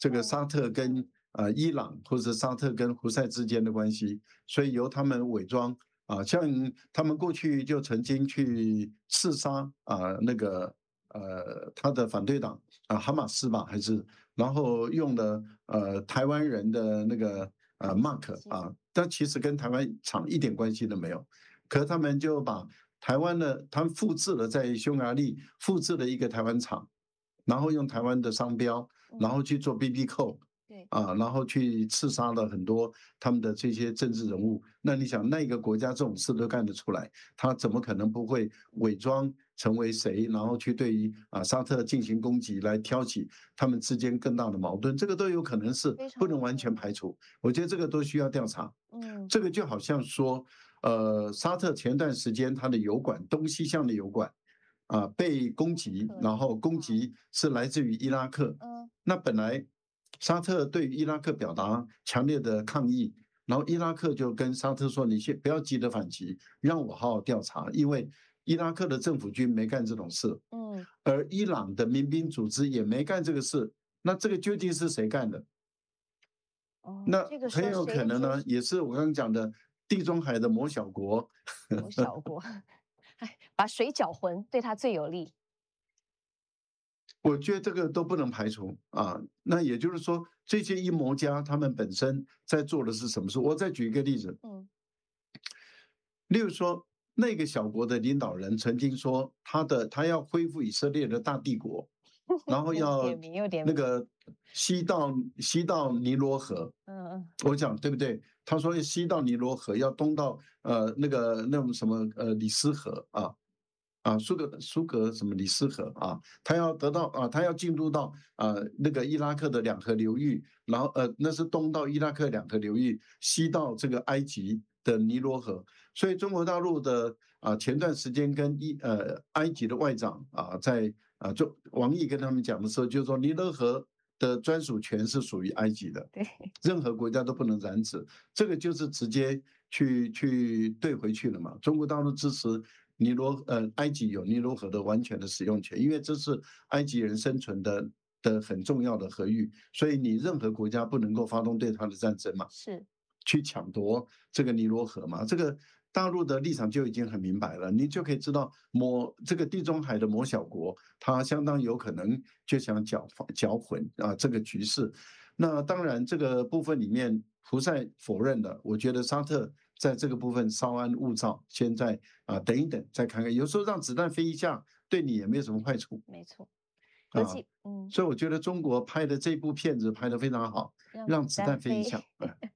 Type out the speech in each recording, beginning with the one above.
这个沙特跟伊朗或者沙特跟胡塞之间的关系，所以由他们伪装像他们过去就曾经去刺杀那个他的反对党哈马斯吧还是，然后用了台湾人的那个mark 但其实跟台湾厂一点关系都没有，可是他们就把台湾的他们复制了在匈牙利复制了一个台湾厂，然后用台湾的商标，然后去做 BB 扣。 对然后去刺杀了很多他们的这些政治人物。那你想，那个国家这种事都干得出来，他怎么可能不会伪装成为谁，然后去对于沙特进行攻击，来挑起他们之间更大的矛盾？这个都有可能是非常不能完有可能全排除。我觉得这个都需要调查。这个就好像说，沙特前段时间它的油管东西向的油管被攻击，然后攻击是来自于伊拉克。那本来沙特对伊拉克表达强烈的抗议，然后伊拉克就跟沙特说：“你先不要急着反击，让我好好调查，因为伊拉克的政府军没干这种事，而伊朗的民兵组织也没干这个事。那这个究竟是谁干的？那这个很有说谁说可能呢，也是我刚刚讲的地中海的某小国。 有小过，哎，把水搅浑对他最有利。 我觉得这个都不能排除那也就是说，这些阴谋家他们本身在做的是什么事？我再举一个例子，例如说，那个小国的领导人曾经说，他要恢复以色列的大帝国，然后要有点那个西到尼罗河。我讲对不对？他说西到尼罗河，要东到那种什么里斯河苏格什么里斯河他要得到他要进入到那个伊拉克的两河流域，然后那是东到伊拉克两河流域，西到这个埃及的尼罗河。所以中国大陆的前段时间跟埃及的外长在就王毅跟他们讲的时候，就是说尼罗河的专属权是属于埃及的， 对， 任何国家都不能染指。这个就是直接去对回去了嘛。中国大陆支持埃及有尼罗河的完全的使用权，因为这是埃及人生存的很重要的河域，所以你任何国家不能够发动对它的战争嘛， 是去抢夺这个尼罗河嘛。这个大陆的立场就已经很明白了，你就可以知道这个地中海的某小国，它相当有可能就想搅混这个局势。那当然这个部分里面胡塞否认的，我觉得沙特在这个部分稍安勿躁，现在等一等再看看，有时候让子弹飞一下对你也没有什么坏处。 没错。 所以我觉得中国拍的这部片子拍得非常好，让子弹飞一下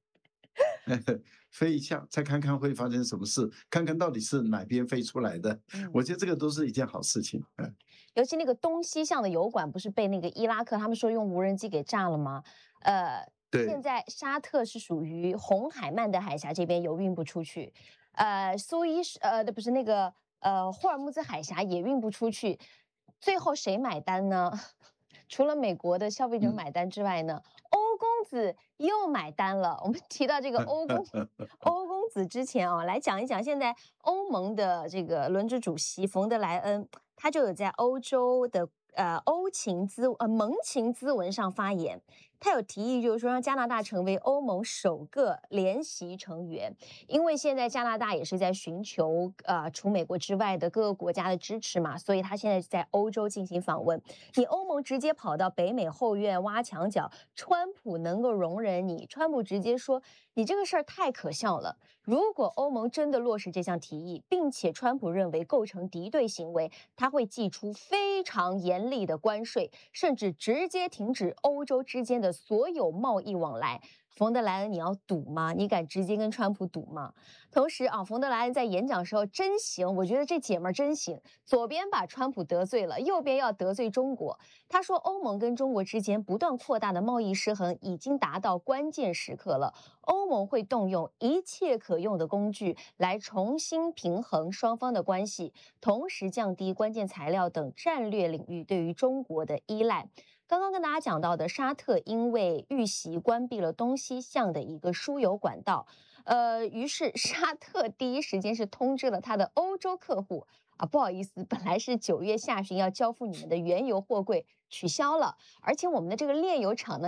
飞一下，再看看会发生什么事，看看到底是哪边飞出来的。我觉得这个都是一件好事情。 尤其那个东西向的油管不是被那个伊拉克他们说用无人机给炸了吗？现在沙特是属于红海曼德海峡这边油运不出去，不是那个霍尔木兹海峡也运不出去，最后谁买单呢？除了美国的消费者买单之外呢，欧公子又买单了。我们提到这个欧公子之前来讲一讲，现在欧盟的这个轮值主席冯德莱恩，他就有在欧洲的盟情咨文上发言，他有提议就是说让加拿大成为欧盟首个联席成员，因为现在加拿大也是在寻求除美国之外的各个国家的支持嘛，所以他现在在欧洲进行访问。你欧盟直接跑到北美后院挖墙脚，川普能够容忍你？川普直接说你这个事儿太可笑了。如果欧盟真的落实这项提议，并且川普认为构成敌对行为，他会祭出非常严厉的关税，甚至直接停止欧洲之间的所有贸易往来。冯德莱恩，你要赌吗？你敢直接跟川普赌吗？同时冯德莱恩在演讲时候真行，我觉得这姐们儿真行，左边把川普得罪了，右边要得罪中国。他说，欧盟跟中国之间不断扩大的贸易失衡已经达到关键时刻了，欧盟会动用一切可用的工具来重新平衡双方的关系，同时降低关键材料等战略领域对于中国的依赖。刚刚跟大家讲到的沙特因为遇袭关闭了东西向的一个输油管道，于是沙特第一时间是通知了他的欧洲客户不好意思，本来是9月下旬要交付你们的原油货柜取消了，而且我们的这个炼油厂呢